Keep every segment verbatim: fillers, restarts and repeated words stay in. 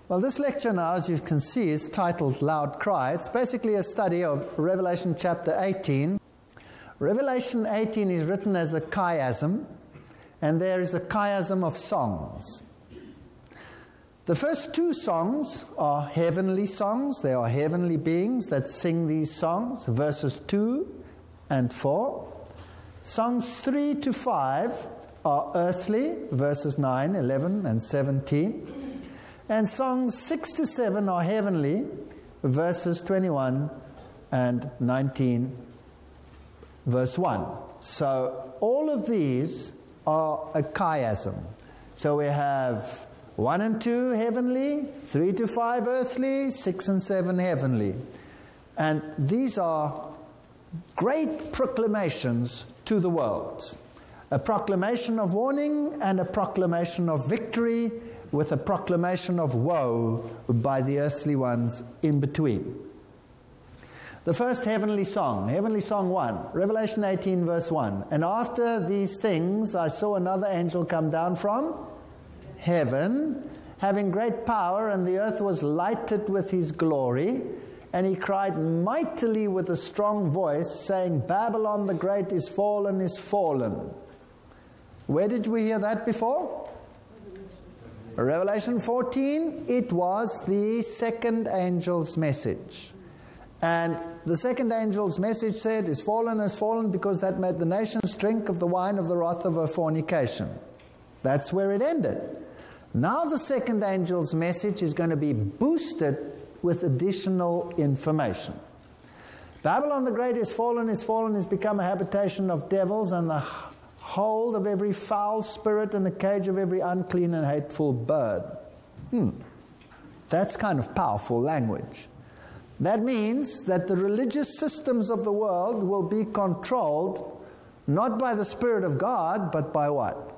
Well, this lecture now, as you can see, is titled Loud Cry. It's basically a study of Revelation chapter eighteen. Revelation eighteen is written as a chiasm, and there is a chiasm of songs. The first two songs are heavenly songs. They are heavenly beings that sing these songs, verses two and four. Songs three to five are earthly, verses nine, eleven, and seventeen. And songs six to seven are heavenly, verses twenty-one and nineteen, verse one. So all of these are a chiasm. So we have one and two heavenly, three to five earthly, six and seven heavenly. And these are great proclamations to the world. A proclamation of warning and a proclamation of victory, with a proclamation of woe by the earthly ones in between. The first heavenly song, heavenly song one, Revelation eighteen verse one. And after these things I saw another angel come down from heaven, having great power, and the earth was lighted with his glory. And he cried mightily with a strong voice, saying, Babylon the great is fallen, is fallen. Where did we hear that before? Revelation fourteen, it was the second angel's message. And the second angel's message said, is fallen, is fallen, because that made the nations drink of the wine of the wrath of her fornication. That's where it ended. Now the second angel's message is going to be boosted with additional information. Babylon the great is fallen, is fallen, is become a habitation of devils, and the hold of every foul spirit, and the cage of every unclean and hateful bird. Hmm. That's kind of powerful language. That means that the religious systems of the world will be controlled not by the Spirit of God, but by what?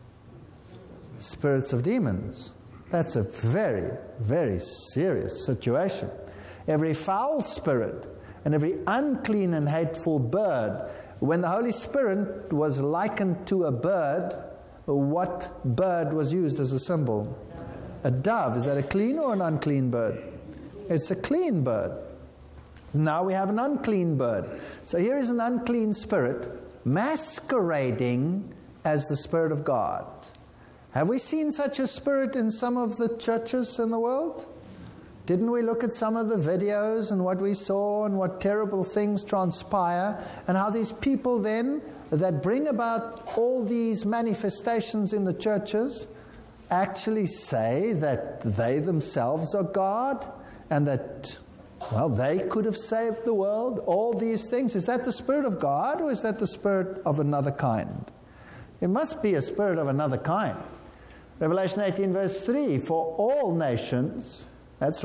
Spirits of demons. That's a very, very serious situation. Every foul spirit and every unclean and hateful bird. When the Holy Spirit was likened to a bird, what bird was used as a symbol? A dove. Is that a clean or an unclean bird? It's a clean bird. Now we have an unclean bird. So here is an unclean spirit masquerading as the Spirit of God. Have we seen such a spirit in some of the churches in the world? Didn't we look at some of the videos and what we saw and what terrible things transpire, and how these people then that bring about all these manifestations in the churches actually say that they themselves are God and that, well, they could have saved the world, all these things. Is that the Spirit of God, or is that the spirit of another kind? It must be a spirit of another kind. Revelation eighteen verse three, for all nations, that's